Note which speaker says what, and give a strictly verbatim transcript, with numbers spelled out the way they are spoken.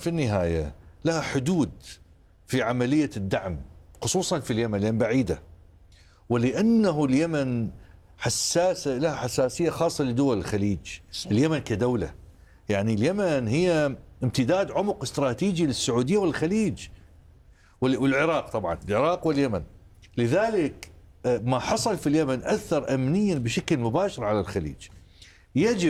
Speaker 1: في النهاية لها حدود في عملية الدعم، خصوصا في اليمن لأن بعيدة، ولأنه اليمن حساسة، لها حساسية خاصة لدول الخليج. اليمن كدولة، يعني اليمن هي امتداد عمق استراتيجي للسعودية والخليج والعراق، طبعا العراق واليمن. لذلك ما حصل في اليمن أثر أمنيا بشكل مباشر على الخليج. يجب